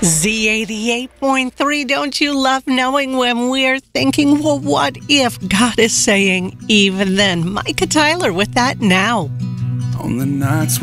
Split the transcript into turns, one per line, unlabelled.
Z88.3, don't you love knowing when we're thinking, well, what if God is saying even then? Micah Tyler with that now.
On the nights